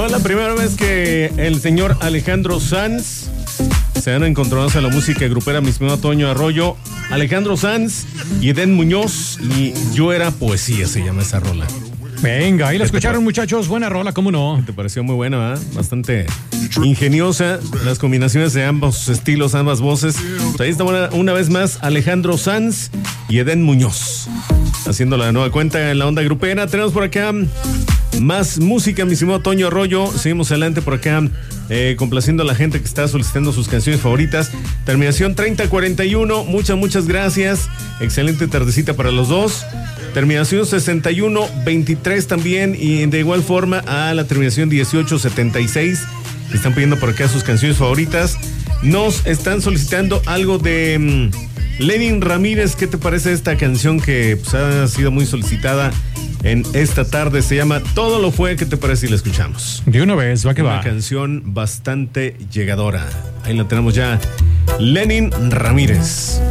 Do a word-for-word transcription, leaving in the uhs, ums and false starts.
La primera vez que el señor Alejandro Sanz se han encontrado a la música grupera, mi estimado Toño Arroyo, Alejandro Sanz y Edén Muñoz, y Yo Era Poesía se llama esa rola. Venga, ahí la escucharon, muchachos, buena rola, ¿cómo no? ¿Te pareció muy buena, ¿eh? Bastante ingeniosa, las combinaciones de ambos estilos, ambas voces. Pues ahí está una, una vez más Alejandro Sanz y Edén Muñoz, haciendo la nueva cuenta en la onda grupera. Tenemos por acá más música, mi estimado Toño Arroyo. Seguimos adelante por acá, eh, complaciendo a la gente que está solicitando sus canciones favoritas. Terminación treinta cuarenta y uno, muchas, muchas gracias. Excelente tardecita para los dos. Terminación sesenta y uno veintitrés también, y de igual forma a la terminación dieciocho setenta y seis. Están pidiendo por acá sus canciones favoritas. Nos están solicitando algo de um, Lenin Ramírez. ¿Qué te parece esta canción que pues, ha sido muy solicitada en esta tarde? Se llama Todo lo Fue. ¿Qué te parece si la escuchamos? De una vez, va que Una va. Una canción bastante llegadora. Ahí la tenemos ya. Lenin Ramírez.